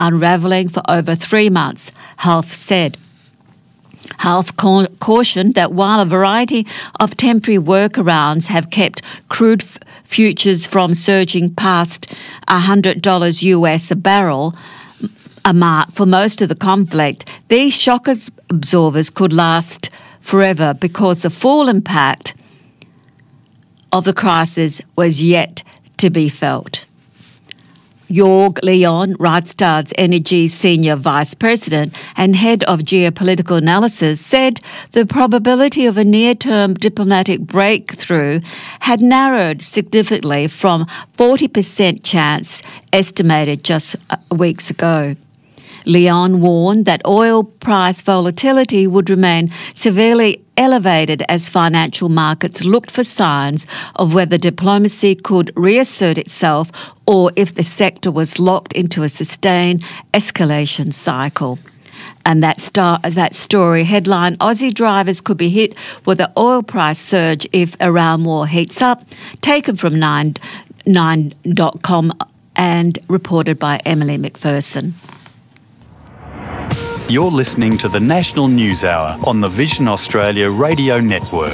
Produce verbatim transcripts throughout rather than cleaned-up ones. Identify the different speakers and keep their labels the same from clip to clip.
Speaker 1: unravelling for over three months, Health said. Health ca- cautioned that while a variety of temporary workarounds have kept crude f- futures from surging past one hundred dollars U S a barrel, a mark for most of the conflict, these shock absorbers could last forever because the full impact of the crisis was yet to be felt. Jorg Leon, Rystad's Energy Senior Vice President and Head of Geopolitical Analysis, said the probability of a near-term diplomatic breakthrough had narrowed significantly from forty percent chance estimated just weeks ago. Leon warned that oil price volatility would remain severely elevated as financial markets looked for signs of whether diplomacy could reassert itself or if the sector was locked into a sustained escalation cycle. And that, star, that story headline, Aussie drivers could be hit with an oil price surge if Iran war heats up, taken from nine dot com and reported by Emily McPherson.
Speaker 2: You're listening to the National News Hour on the Vision Australia Radio Network.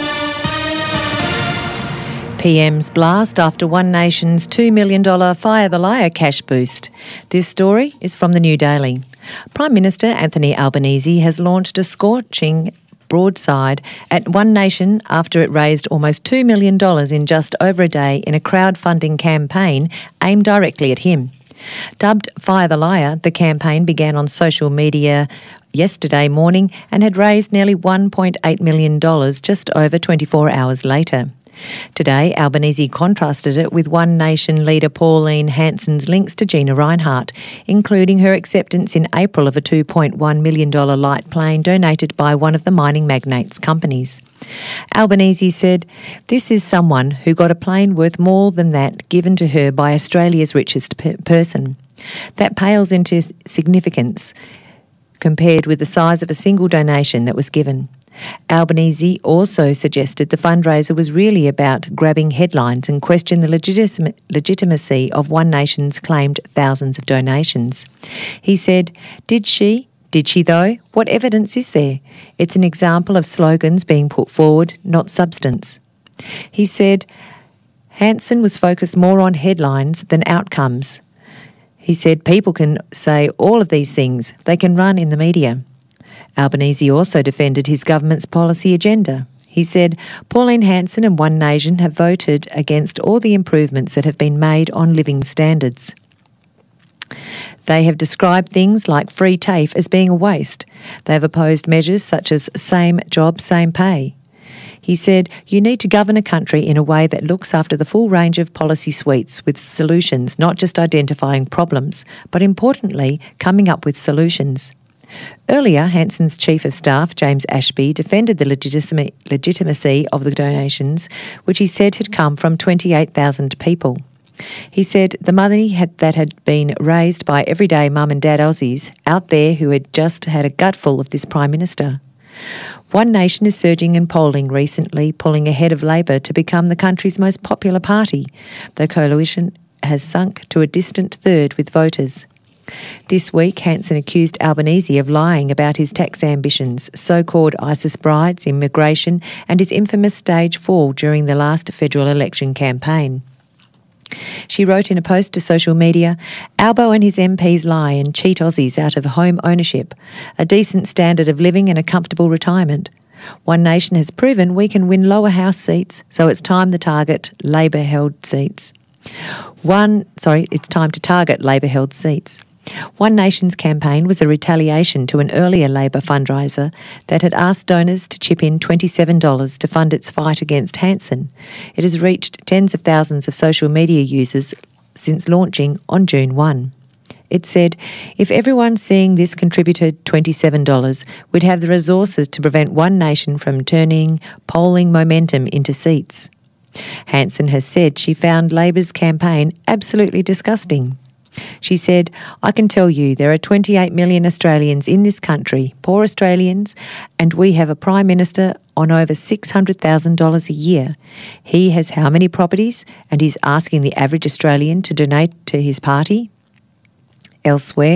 Speaker 3: P M's blast after One Nation's two million dollars Fire the Liar cash boost. This story is from the New Daily. Prime Minister Anthony Albanese has launched a scorching broadside at One Nation after it raised almost two million dollars in just over a day in a crowdfunding campaign aimed directly at him. Dubbed Fire the Liar, the campaign began on social media yesterday morning and had raised nearly one point eight million dollars just over twenty-four hours later. Today, Albanese contrasted it with One Nation leader Pauline Hanson's links to Gina Rinehart, including her acceptance in April of a two point one million dollars light plane donated by one of the mining magnate's companies. Albanese said, "This is someone who got a plane worth more than that given to her by Australia's richest pe- person. That pales into significance compared with the size of a single donation that was given." Albanese also suggested the fundraiser was really about grabbing headlines and questioned the legitim- legitimacy of One Nation's claimed thousands of donations. He said, "Did she? Did she though? What evidence is there? It's an example of slogans being put forward, not substance." He said Hanson was focused more on headlines than outcomes. He said people can say all of these things, they can run in the media. Albanese also defended his government's policy agenda. He said, Pauline Hanson and One Nation have voted against all the improvements that have been made on living standards. They have described things like free TAFE as being a waste. They have opposed measures such as same job, same pay. He said, you need to govern a country in a way that looks after the full range of policy suites with solutions, not just identifying problems, but importantly, coming up with solutions. Earlier, Hanson's Chief of Staff, James Ashby, defended the legitima- legitimacy of the donations, which he said had come from twenty-eight thousand people. He said the money had, that had been raised by everyday mum and dad Aussies out there who had just had a gutful of this Prime Minister. One Nation is surging in polling recently, pulling ahead of Labor to become the country's most popular party. The coalition has sunk to a distant third with voters. This week, Hanson accused Albanese of lying about his tax ambitions, so-called ISIS brides, immigration and his infamous stage fall during the last federal election campaign. She wrote in a post to social media, Albo and his M Ps lie and cheat Aussies out of home ownership, a decent standard of living and a comfortable retirement. One Nation has proven we can win lower house seats, so it's time to target Labor-held seats. One, sorry, it's time to target Labor-held seats. One Nation's campaign was a retaliation to an earlier Labor fundraiser that had asked donors to chip in twenty-seven dollars to fund its fight against Hanson. It has reached tens of thousands of social media users since launching on June first. It said, if everyone seeing this contributed twenty-seven dollars, we'd have the resources to prevent One Nation from turning polling momentum into seats. Hanson has said she found Labor's campaign absolutely disgusting. She said, I can tell you there are twenty-eight million Australians in this country, poor Australians, and we have a Prime Minister on over six hundred thousand dollars a year. He has how many properties, and he's asking the average Australian to donate to his party? Elsewhere,